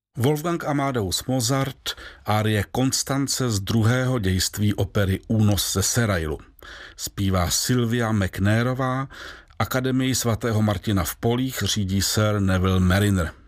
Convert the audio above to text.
Wolfgang Amadeus Mozart, árie Konstance z druhého dějství opery Únos ze Serailu. Zpívá Sylvia McNairová, Akademii svatého Martina v Polích řídí Sir Neville Marriner.